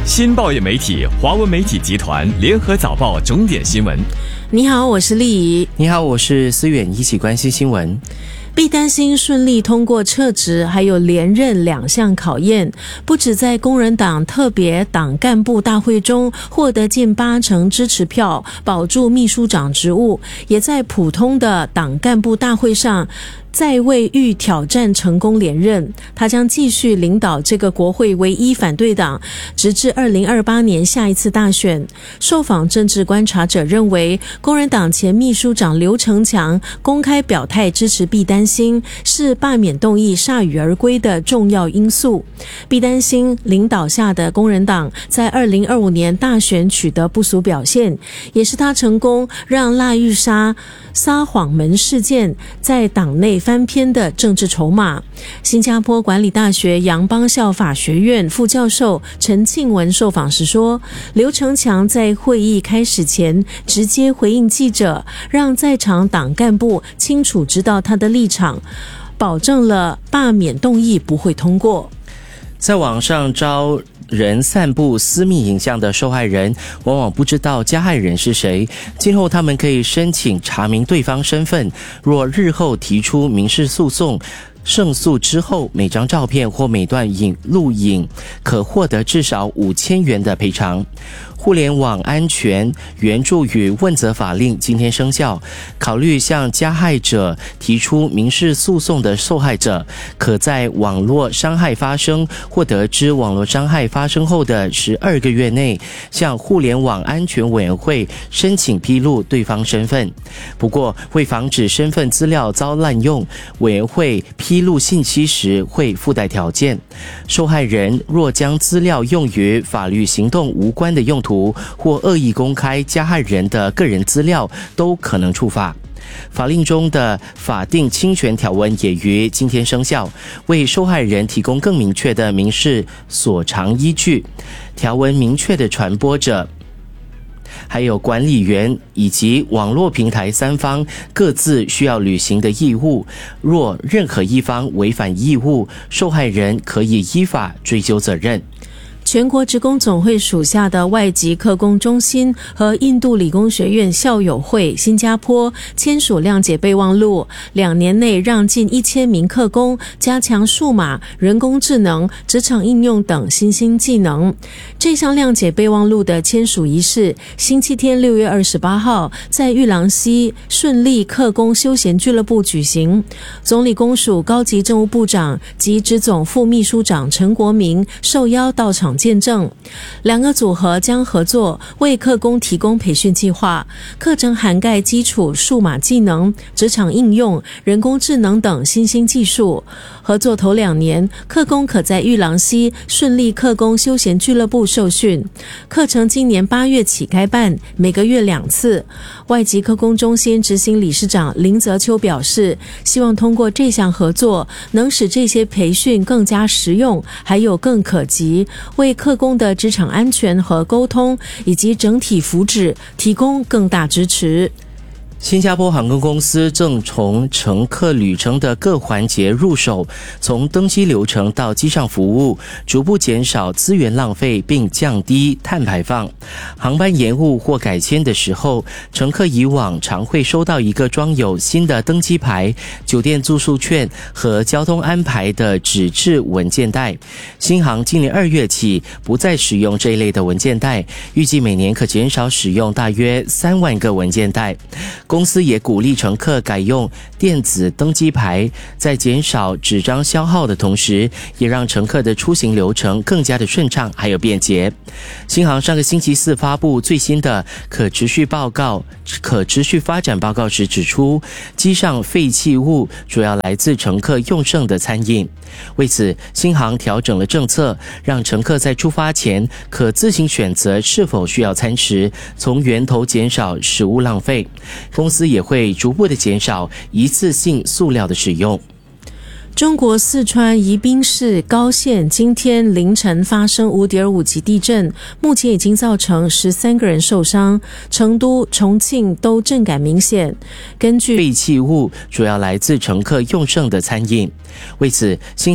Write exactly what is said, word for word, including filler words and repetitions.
新报业媒体华文媒体集团联合早报重点新闻。 你好，我是丽怡。 你好，我是思远，一起关心新闻。 毕丹星顺利通过撤职还有连任两项考验，不止在工人党特别党干部大会中获得近八成支持票，保住秘书长职务，也在普通的党干部大会上在位欲挑战成功连任。他将继续领导这个国会唯一反对党，直至二零二八年下一次大选。受访政治观察者认为，工人党前秘书长刘成强公开表态支持毕丹星，是罢免动议铩羽而归的重要因素。毕丹星领导下的工人党在二零二五年大选取得不俗表现，也是他成功让辣玉沙撒谎门事件在党内翻篇的政治筹码。新加坡管理大学杨邦校法学院副教授陈庆文受访时说，刘成强在会议开始前直接回应记者，让在场党干部清楚知道他的立场，保证了罢免动议不会通过。 在网上招人散布私密影像的受害人往往不知道加害人是谁，今后他们可以申请查明对方身份，若日后提出民事诉讼胜诉之后，每张照片或每段影录影可获得至少五千元的赔偿。互联网安全援助与问责法令今天生效，考虑向加害者提出民事诉讼的受害者，可在网络伤害发生或得知网络伤害发生后的十二个月内，向互联网安全委员会申请披露对方身份。不过，为防止身份资料遭滥用，委员会披露信息时会附带条件，受害人若将资料用于法律行动无关的用途，或恶意公开加害人的个人资料，都可能触法。法令中的法定侵权条文也于今天生效，为受害人提供更明确的民事索偿依据。条文明确的传播者还有管理员以及网络平台三方各自需要履行的义务，若任何一方违反义务，受害人可以依法追究责任。 全国职工总会属下的外籍客工中心和印度理工学院校友会新加坡签署谅解备忘录，两年内让近一千名客工加强数码、人工智能、职场应用等新兴技能。这项谅解备忘录的签署仪式，星期天六月二十八号在玉郎溪顺利客工休闲俱乐部举行。总理公署高级政务部长及职总副秘书长陈国明受邀到场见证。两个组合将合作为客工提供培训计划，课程涵盖基础数码技能、职场应用、人工智能等新兴技术。合作头两年，客工可在玉郎溪顺利客工休闲俱乐部受训。课程今年八月起开办，每个月两次。外籍客工中心执行理事长林泽秋表示，希望通过这项合作，能使这些培训更加实用，还有更可及，为客工的职场安全和沟通以及整体福祉提供更大支持。 新加坡航空公司正从乘客旅程的各环节入手，从登机流程到机上服务，逐步减少资源浪费并降低碳排放。航班延误或改签的时候，乘客以往常会收到一个装有新的登机牌、酒店住宿券和交通安排的纸质文件袋。新航今年二月起不再使用这一类的文件袋，预计每年可减少使用大约三万个文件袋。公司也鼓励乘客改用电子登机牌，在减少纸张消耗的同时，也让乘客的出行流程更加的顺畅还有便捷。新航上个星期四发布最新的可持续报告可持续发展报告时指出，机上废弃物主要来自乘客用剩的餐饮。为此，新航调整了政策，让乘客在出发前可自行选择是否需要餐食，从源头减少食物浪费。公司也会逐步的减少一次性塑料的使用。 中国四川宜宾市高县今天凌晨发生 五点五 级地震，目前已经造成十三个人受伤，成都、重庆都震感明显。根据废弃物主要来自乘客用剩的餐饮，为此新